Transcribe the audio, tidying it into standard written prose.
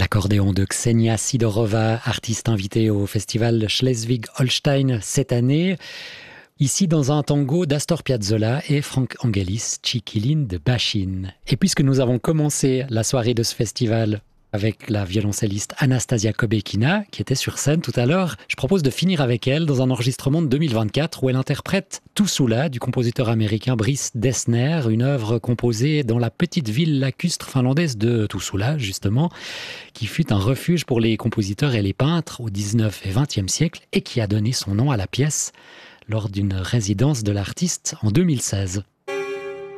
L'accordéon de Ksenia Sidorova, artiste invitée au festival Schleswig-Holstein cette année. Ici dans un tango d'Astor Piazzolla et Frank Angelis, Chiquilin de Bachin. Et puisque nous avons commencé la soirée de ce festival avec la violoncelliste Anastasia Kobekina, qui était sur scène tout à l'heure, je propose de finir avec elle dans un enregistrement de 2024 où elle interprète Tuusula du compositeur américain Brice Dessner, une œuvre composée dans la petite ville lacustre finlandaise de Tuusula, justement, qui fut un refuge pour les compositeurs et les peintres au 19 et 20e siècle et qui a donné son nom à la pièce lors d'une résidence de l'artiste en 2016.